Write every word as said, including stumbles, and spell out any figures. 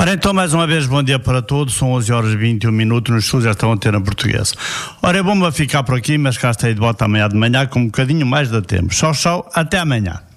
Ora então, mais uma vez, bom dia para todos. São onze horas e vinte e um minutos nos estudos desta antena portuguesa. Ora, é bom ficar por aqui, mas cá estarei de volta amanhã de manhã com um bocadinho mais de tempo. Tchau, tchau, até amanhã.